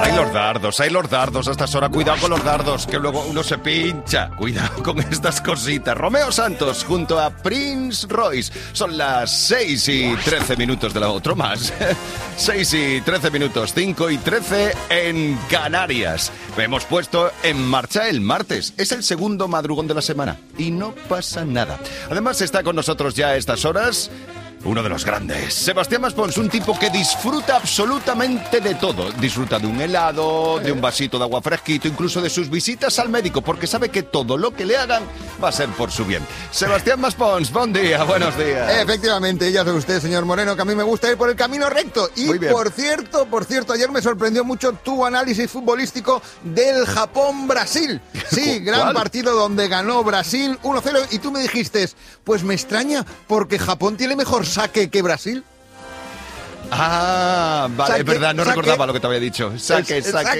Hay los dardos a estas horas. Cuidado con los dardos, que luego uno se pincha. Cuidado con estas cositas. Romeo Santos junto a Prince Royce. Son las 6 y 13 minutos de la otro más. 6 y 13 minutos, 5 y 13 en Canarias. Hemos puesto en marcha el martes. Es el segundo madrugón de la semana y no pasa nada. Además está con nosotros ya a estas horas uno de los grandes, Sebastián Maspons, un tipo que disfruta absolutamente de todo. Disfruta de un helado, de un vasito de agua fresquito, incluso de sus visitas al médico, porque sabe que todo lo que le hagan va a ser por su bien. Sebastián Maspons, buen día, buenos días. Efectivamente, ya sabe usted, señor Moreno, que a mí me gusta ir por el camino recto. Y por cierto, ayer me sorprendió mucho tu análisis futbolístico del Japón-Brasil. Sí, gran partido donde ganó Brasil 1-0 y tú me dijiste, pues me extraña porque Japón tiene mejor saque que Brasil. Ah, vale, es verdad, no recordaba lo que te había dicho. Saque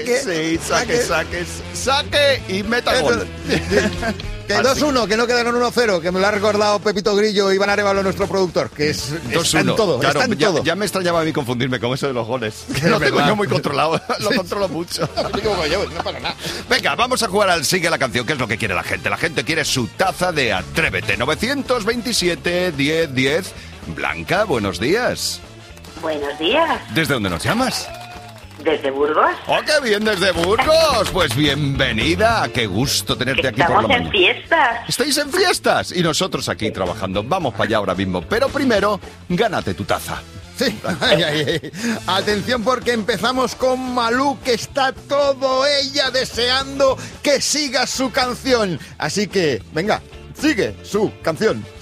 y meta gol. Que 2-1, que no quedaron 1-0, que me lo ha recordado Pepito Grillo y Iván Arévalo, nuestro productor, que es 2-1. Está en todo, claro, está en todo. Ya me extrañaba a mí confundirme con eso de los goles. Que lo tengo yo muy controlado, lo controlo mucho. No pasa nada. Venga, vamos a jugar al Sigue la Canción, que es lo que quiere la gente. La gente quiere su taza de Atrévete. 927-10-10. Blanca, buenos días. Buenos días. ¿Desde dónde nos llamas? ¿Desde Burgos? ¡Oh, qué bien, desde Burgos! Pues bienvenida, qué gusto tenerte aquí por la mañana. Estamos en fiestas. ¿Estáis en fiestas? Y nosotros aquí trabajando. Vamos para allá ahora mismo. Pero primero, gánate tu taza. Sí, atención porque empezamos con Malú, que está todo ella deseando que siga su canción. Así que, venga, sigue su canción.